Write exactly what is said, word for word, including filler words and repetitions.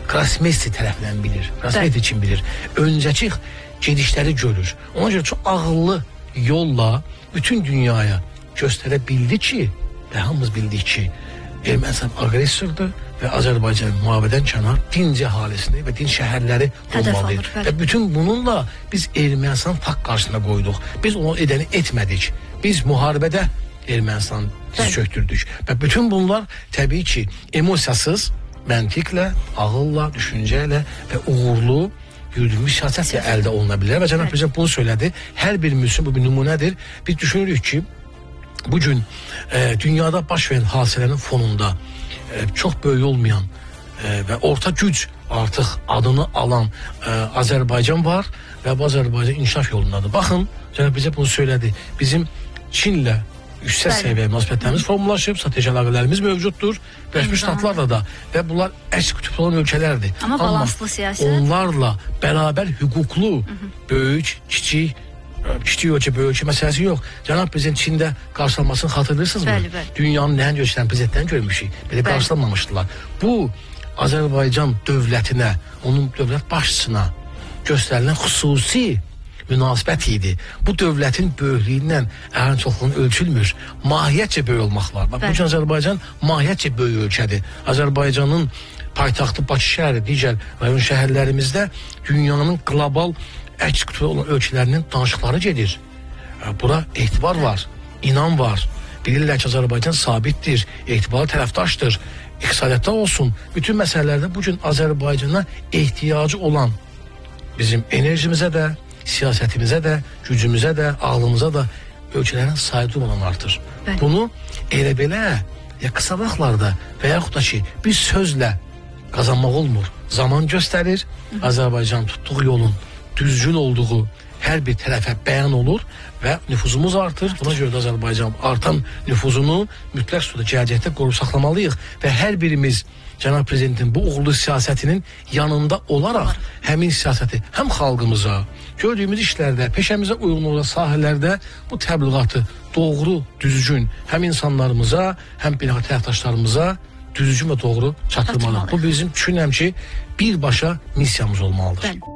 Krasmesti tərəfindən bilir. Krasmesti için bilir. Öncəki gedişləri görür. Ona görə çox ağıllı yolla bütün dünyaya göstərə bildi ki, və hamımız bildik ki, Ermənistan agresordur və Azərbaycan müharibədən kənar dinc əhalisini və dinc şəhərləri olmalıyıq. Və bütün bununla biz Ermənistan tak qarşısına qoyduq. Biz onu edəni etmədik. Biz müharibədə Ermənistan diz çöktürdük. Və bütün bunlar təbii ki, emosiyasız, məntiqlə, ağılla, düşüncə ilə və uğurlu yürüdülmüş siyasətlə əldə oluna bilər. Və Cənab Prezident bunu söylədi. Hər birimiz üçün bu bir nümunədir. Biz düşünürük ki, bugün e, dünyada baş verən hadisələrin fonunda e, çox böyük olmayan e, və orta güc artıq adını alan e, Azərbaycan var və bu Azərbaycan inkişaf yolundadır. Baxın, Cənab Prezident bunu söylədi. Bizim Çinlə yüksək səviyyə münasibətlərimiz formulaşıb, strateji əlaqələrimiz mövcuddur. Birləşmiş Ştatlarla da və bunlar əks qütbdə olan ölkələrdir. Amma, Amma balanslı siyasət. Onlarla bərabər hüquqlu, Hı -hı. böyük, kiçik, kiçik ölçü, böyük ölçü məsələsi yox. Cənab Prezident Çində qarşılanmasını xatırlayırsınızmı? Bəli, bəli. Dünyanın nəhəng ölçüdən prezidentdən görmüşük. Belə qarşılanmamışdılar. Bu Azərbaycan dövlətinə, onun dövlət başçısına göstərilən xüsusi münasibət idi. Bu dövlətin böyüklüyündən əhəlin çoxluğunu ölçülmür. Mahiyyətcə böyük olmaq var. Bak, bugün Azərbaycan mahiyyətcə böyük ölkədir. Azərbaycanın paytaxtı Bakı şəhəri, digər rayon şəhərlərimizdə dünyanın qlobal əks qütbdə olan ölkələrinin danışıqları gedir. Bura etibar var, inan var. Bilirlər ki, Azərbaycan sabitdir, etibarlı tərəfdaşdır. İqtisadiyyatda olsun, bütün məsələlərdə bugün Azərbaycana ehtiyacı olan bizim enerjimizə də, siyasətimizə də, gücümüzə də, ağlımıza da ölkələrin sayı durmadan artır. Bəli. Bunu elə belə ya qısa vaxtlarda və yaxud da ki, bir sözlə qazanmaq olmur. Zaman göstərir, Hı. Azərbaycan tutduğu yolun düzgün olduğu hər bir tərəfə bəyan olur və nüfuzumuz artır. Buna görə də Azərbaycan artan nüfuzunu mütləq surətdə gələcəkdə qoruyub saxlamalıyıq və hər birimiz Cənab Prezidentin bu uğurlu siyasətinin yanında olaraq həmin siyasəti həm xalqımıza, gördüyümüz işlərdə, peşəmizə uyğun olan sahələrdə bu təbliğatı doğru, düzgün həm insanlarımıza, həm beynəlxalq tərəfdaşlarımıza düzgün və doğru çatdırmalıyıq. Bu bizim düşünürəm ki, birbaşa missiyamız olmalıdır. Bəli.